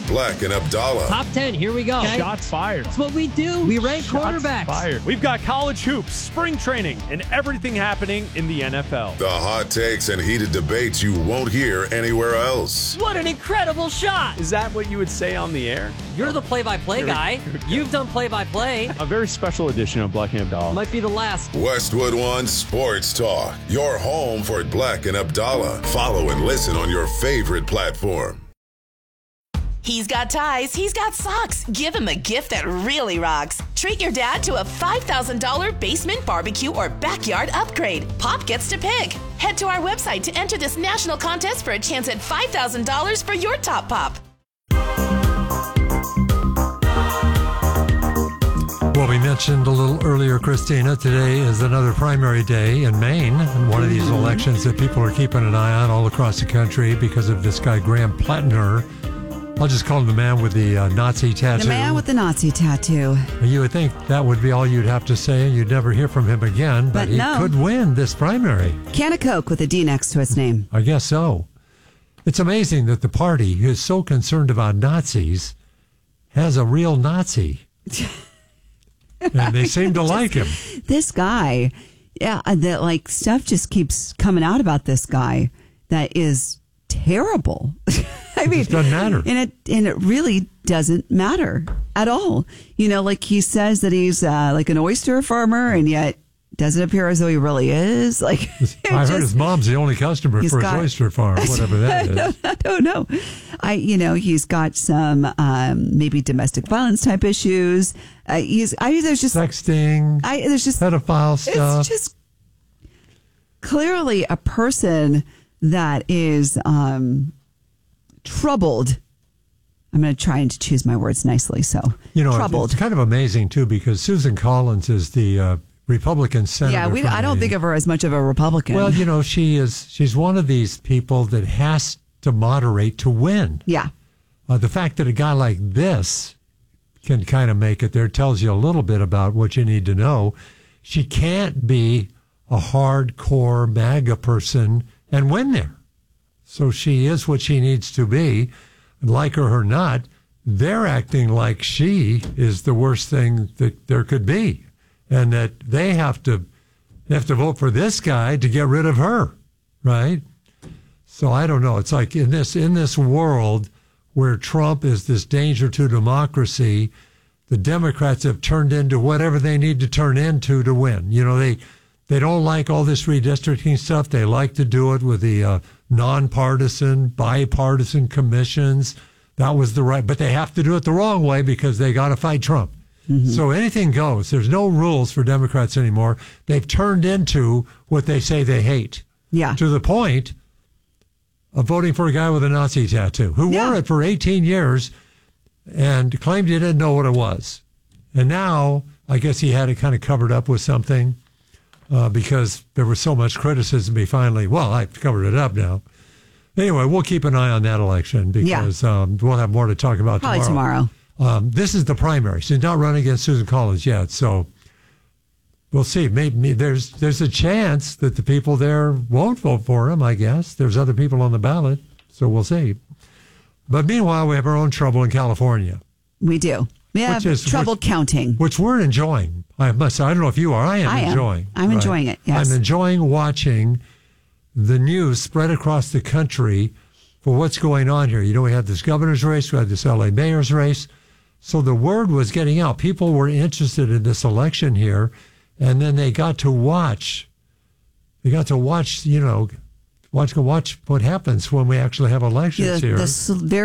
Black and Abdallah. Top 10, here we go. Okay? Shots fired. That's what we do. We rank quarterbacks. Fired. We've got college hoops, spring training, and everything happening in the NFL. The hot takes and heated debates you won't hear anywhere else. What an incredible shot. Is that what you would say on the air? You're the play-by-play guy. You've done play-by-play. A very special edition of Black and Abdallah. Might be the last. Westwood One Sports Talk. Your home for Black and Abdallah. Follow and listen on your favorite platform. He's got ties. He's got socks. Give him a gift that really rocks. Treat your dad to a $5,000 basement barbecue or backyard upgrade. Pop gets to pick. Head to our website to enter this national contest for a chance at $5,000 for your top pop. Well, we mentioned a little earlier, Christina, today is another primary day in Maine, and one of these elections that people are keeping an eye on all across the country because of this guy, Graham Plattner. I'll just call him the man with the Nazi tattoo. The man with the Nazi tattoo. You would think that would be all you'd have to say, and you'd never hear from him again, but he could win this primary. Can of Coke with a D next to its name. I guess so. It's amazing that the party who is so concerned about Nazis has a real Nazi. And they seem to like him. This guy, stuff just keeps coming out about this guy that is terrible. I mean, it doesn't matter. And it really doesn't matter at all. You know, like he says that he's like an oyster farmer, and yet doesn't appear as though he really is. Like I heard his mom's the only customer for his oyster farm, whatever that is. I don't know. He's got some maybe domestic violence type issues. There's just sexting. There's just pedophile stuff. It's just clearly a person that is troubled. I'm going to try and choose my words nicely. So, troubled. It's kind of amazing, too, because Susan Collins is the Republican senator. Yeah, I don't think of her as much of a Republican. Well, she's one of these people that has to moderate to win. Yeah. The fact that a guy like this can kind of make it there tells you a little bit about what you need to know. She can't be a hardcore MAGA person and win there. So she is what she needs to be. Like her or not, they're acting like she is the worst thing that there could be. And that they have to vote for this guy to get rid of her, right? So I don't know. It's like in this world where Trump is this danger to democracy, the Democrats have turned into whatever they need to turn into to win. They don't like all this redistricting stuff. They like to do it with the nonpartisan, bipartisan commissions. That was but they have to do it the wrong way because they got to fight Trump. Mm-hmm. So anything goes. There's no rules for Democrats anymore. They've turned into what they say they hate. Yeah. To the point of voting for a guy with a Nazi tattoo who wore it for 18 years and claimed he didn't know what it was. And now I guess he had it kind of covered up with something because there was so much criticism. I've covered it up now. Anyway, we'll keep an eye on that election because we'll have more to talk about tomorrow. This is the primary. She's not running against Susan Collins yet, so we'll see. Maybe there's a chance that the people there won't vote for him, I guess. There's other people on the ballot, so we'll see. But meanwhile, we have our own trouble in California. We do. We have trouble counting. Which we're enjoying. I must say, I don't know if you are. I am enjoying. I'm enjoying it, yes. I'm enjoying watching the news spread across the country for what's going on here. We had this governor's race, we had this LA mayor's race. So the word was getting out. People were interested in this election here, and then they got to watch. They got to watch, watch what happens when we actually have elections here.